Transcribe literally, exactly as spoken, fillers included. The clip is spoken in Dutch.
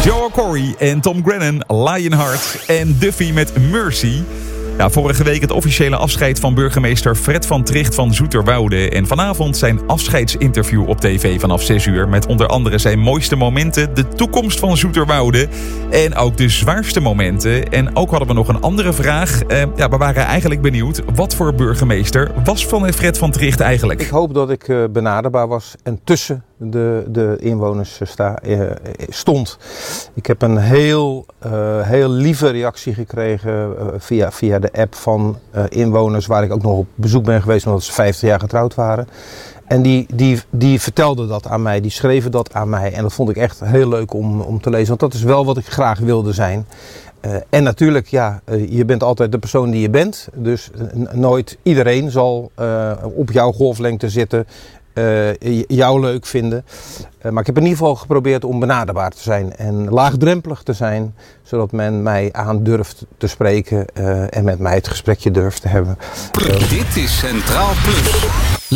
Joel Corey en Tom Grennan, Lionheart en Duffy met Mercy. Ja, vorige week het officiële afscheid van burgemeester Fred van Tricht van Zoeterwoude. En vanavond zijn afscheidsinterview op tv vanaf zes uur. Met onder andere zijn mooiste momenten, de toekomst van Zoeterwoude. En ook de zwaarste momenten. En ook hadden we nog een andere vraag. Uh, ja, we waren eigenlijk benieuwd, wat voor burgemeester was van Fred van Tricht eigenlijk? Ik hoop dat ik uh, benaderbaar was en tussen de, de inwoners sta, uh, stond. Ik heb een heel, uh, heel lieve reactie gekregen uh, via, via de app van uh, inwoners waar ik ook nog op bezoek ben geweest omdat ze vijftig jaar getrouwd waren. En die, die, die vertelden dat aan mij, die schreven dat aan mij. En dat vond ik echt heel leuk om, om te lezen, want dat is wel wat ik graag wilde zijn. Uh, en natuurlijk, ja, uh, je bent altijd de persoon die je bent. Dus n- nooit iedereen zal uh, op jouw golflengte zitten, uh, jou leuk vinden. Uh, maar ik heb in ieder geval geprobeerd om benaderbaar te zijn en laagdrempelig te zijn. Zodat men mij aan durft te spreken uh, en met mij het gesprekje durft te hebben. Uh, Dit is Centraal Plus.